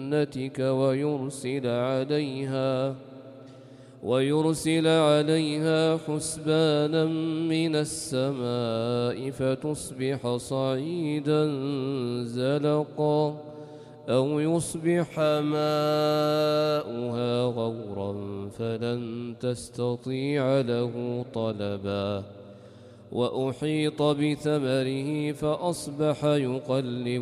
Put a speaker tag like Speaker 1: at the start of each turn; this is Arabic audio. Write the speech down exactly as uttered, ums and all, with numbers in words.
Speaker 1: جنتك ويرسل عليها ويرسل عليها حسبانا من السماء فتصبح صعيدا زلقا أو يصبح ماؤها غورا فلن تستطيع له طلبا وأحيط بثمره فأصبح يقلب